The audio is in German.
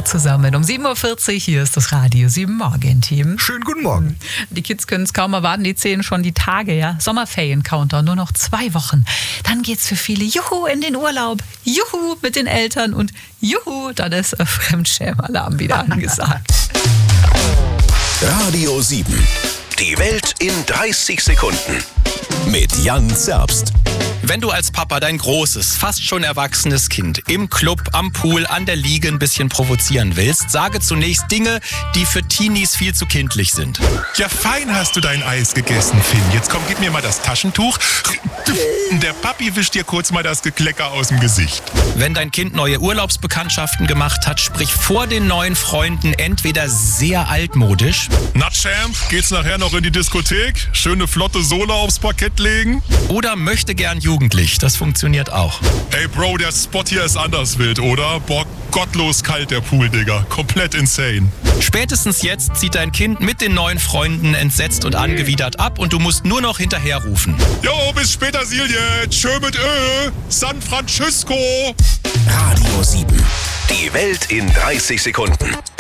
zusammen. Um 7.40 Uhr, hier ist das Radio 7 Morgen-Team. Schönen guten Morgen. Die Kids können es kaum erwarten, die zählen schon die Tage, ja. Sommerferien-Countdown, nur noch 2 Wochen. Dann geht's für viele, juhu, in den Urlaub, juhu, mit den Eltern und juhu, dann ist Fremdschämen-Alarm wieder angesagt. Radio 7. Die Welt in 30 Sekunden. Mit Jan Zerbst. Wenn du als Papa dein großes, fast schon erwachsenes Kind im Club, am Pool, an der Liege ein bisschen provozieren willst, sage zunächst Dinge, die für Teenies viel zu kindlich sind. Ja, fein hast du dein Eis gegessen, Finn. Jetzt komm, gib mir mal das Taschentuch. Der Papi wischt dir kurz mal das Geklecker aus dem Gesicht. Wenn dein Kind neue Urlaubsbekanntschaften gemacht hat, sprich vor den neuen Freunden entweder sehr altmodisch. Na, Champ, geht's nachher noch in die Diskothek? Schöne flotte Sohle aufs Parkett legen? Oder möchte gern jugendlich. Das funktioniert auch. Ey, Bro, der Spot hier ist anders wild, oder? Boah, gottlos kalt der Pool, Digga. Komplett insane. Spätestens jetzt zieht dein Kind mit den neuen Freunden entsetzt und angewidert ab und du musst nur noch hinterherrufen. Jo, bis später, Silje. Tschö mit San Francisco. Radio 7. Die Welt in 30 Sekunden.